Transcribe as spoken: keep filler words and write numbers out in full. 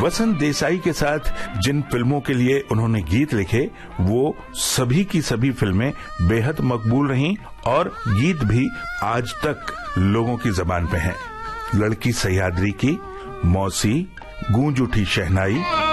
वसंत देसाई के साथ जिन फिल्मों के लिए उन्होंने गीत लिखे वो सभी की सभी फिल्में बेहद मकबूल रहीं और गीत भी आज तक लोगों की जबान पे हैं। लड़की सह्याद्री की, मौसी, गूंज उठी शहनाई,